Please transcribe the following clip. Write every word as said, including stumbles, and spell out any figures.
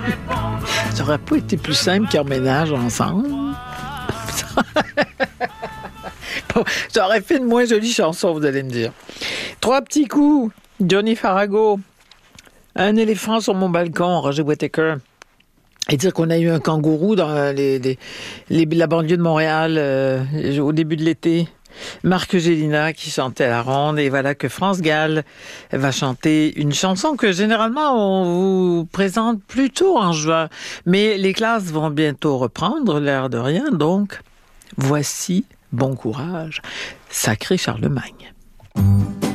Ça aurait pas été plus simple qu'ils emménagent ensemble. Bon, ça aurait fait une moins jolie chanson, vous allez me dire. Trois petits coups. Johnny Farago. Un éléphant sur mon balcon, Roger Whittaker. Et dire qu'on a eu un kangourou dans les, les, les, la banlieue de Montréal euh, au début de l'été. Marc Gélina qui chantait à la ronde. Et voilà que France Gall va chanter une chanson que généralement on vous présente plus tôt en juin. Mais les classes vont bientôt reprendre, l'air de rien. Donc, voici Bon courage, sacré Charlemagne.